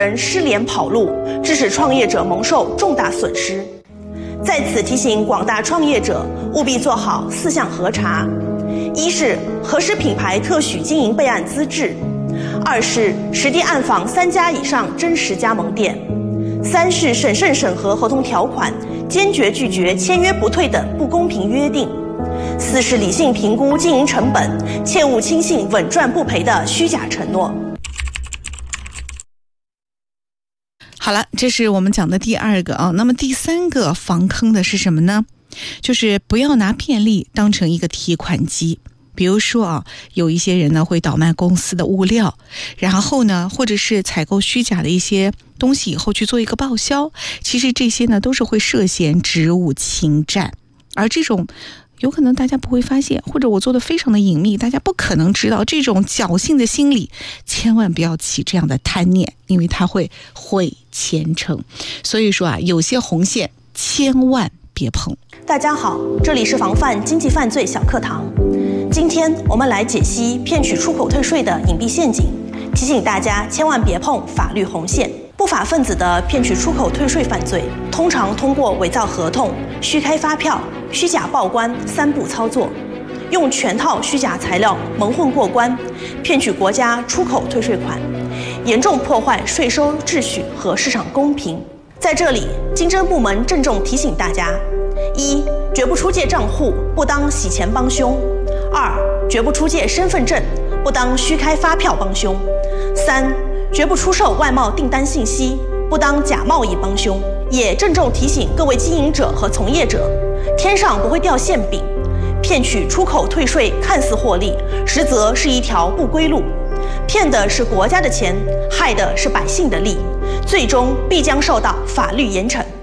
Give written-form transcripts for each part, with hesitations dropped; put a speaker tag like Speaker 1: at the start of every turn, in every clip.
Speaker 1: 人失联跑路，致使创业者蒙受重大损失。在此提醒广大创业者，务必做好4项核查：一是核实品牌特许经营备案资质；2是实地暗访3家以上真实加盟店；3是审慎审核合同条款，坚决拒绝签约不退等不公平约定；4是理性评估经营成本，切勿轻信稳赚不赔的虚假承诺。
Speaker 2: 好了，这是我们讲的第2个啊。那么第3个防坑的是什么呢？就是不要拿便利当成一个提款机。比如说啊，有一些人呢会倒卖公司的物料，然后呢，或者是采购虚假的一些东西以后去做一个报销，其实这些呢都是会涉嫌职务侵占，而这种有可能大家不会发现，或者我做的非常的隐秘，大家不可能知道，这种侥幸的心理千万不要起这样的贪念，因为它会毁前程。所以说啊，有些红线千万别碰。
Speaker 1: 大家好，这里是防范经济犯罪小课堂。今天我们来解析骗取出口退税的隐蔽陷阱，提醒大家千万别碰法律红线。不法分子的骗取出口退税犯罪，通常通过伪造合同、虚开发票、虚假报关3步操作，用全套虚假材料蒙混过关，骗取国家出口退税款，严重破坏税收秩序和市场公平。在这里，经侦部门郑重提醒大家：一、绝不出借账户，不当洗钱帮凶；二、绝不出借身份证，不当虚开发票帮凶；三、绝不出售外贸订单信息，不当假贸易帮凶。也郑重提醒各位经营者和从业者，天上不会掉馅饼，骗取出口退税看似获利，实则是一条不归路，骗的是国家的钱，害的是百姓的利，最终必将受到法律严惩。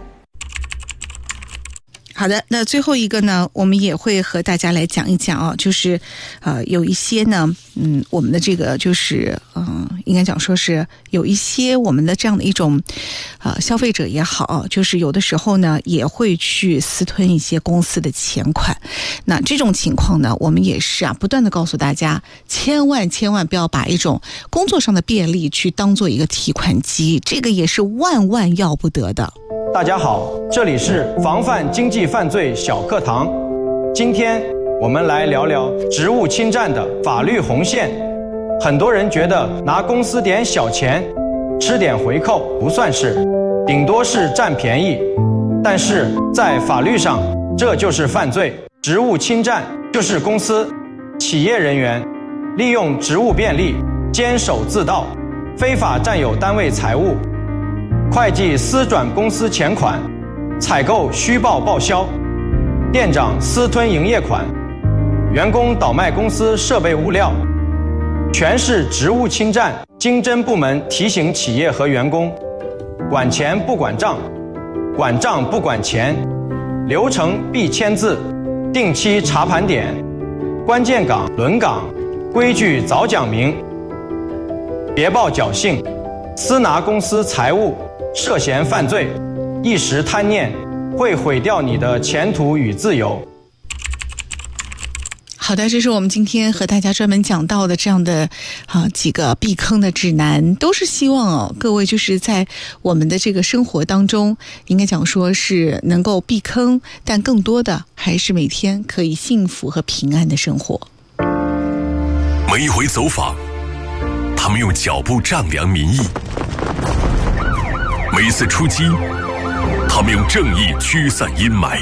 Speaker 2: 好的，那最后一个呢，我们也会和大家来讲一讲啊，就是有一些呢，我们的这个就是应该讲说是有一些我们的这样的一种消费者也好，就是有的时候呢也会去私吞一些公司的钱款。那这种情况呢，我们也是不断的告诉大家，千万不要把一种工作上的便利去当做一个提款机，这个也是万要不得的。
Speaker 3: 大家好，这里是防范经济犯罪小课堂。今天我们来聊聊职务侵占的法律红线。很多人觉得拿公司点小钱，吃点回扣不算事，顶多是占便宜。但是在法律上，这就是犯罪。职务侵占就是公司、企业人员利用职务便利，监守自盗，非法占有单位财物。会计私转公司钱款，采购虚报报销，店长私吞营业款，员工倒卖公司设备物料，全是职务侵占。经侦部门提醒企业和员工，管钱不管账，管账不管钱，流程必签字，定期查盘点，关键岗轮岗，规矩早讲明，别报侥幸，私拿公司财物，涉嫌犯罪，一时贪念会毁掉你的前途与自由。
Speaker 2: 好的，这是我们今天和大家专门讲到的这样的几个避坑的指南，都是希望各位就是在我们的这个生活当中，应该讲说是能够避坑，但更多的还是每天可以幸福和平安的生活。
Speaker 4: 每一回走访，他们用脚步丈量民意；每一次出击，他们用正义驱散阴霾；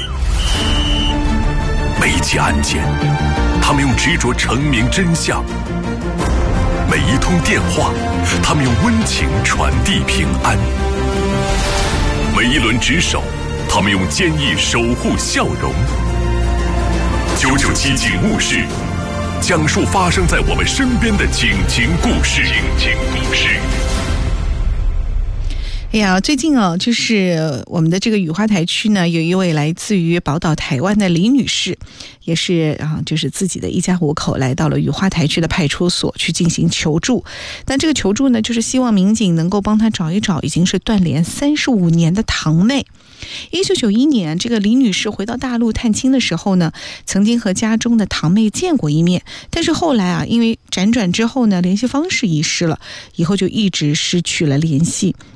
Speaker 4: 每一起案件，他们用执着澄明真相；每一通电话，他们用温情传递平安；每一轮值守，他们用坚毅守护笑容。997警务室，讲述发生在我们身边的警情故事。
Speaker 2: 哎呀，最近就是我们的这个雨花台区呢，有一位来自于宝岛台湾的李女士，也是就是自己的一家5口来到了雨花台区的派出所去进行求助。但这个求助呢，就是希望民警能够帮他找一找已经是断联35年的堂妹。1991年，这个李女士回到大陆探亲的时候呢，曾经和家中的堂妹见过一面，但是后来因为辗转之后呢，联系方式遗失了，以后就一直失去了联系。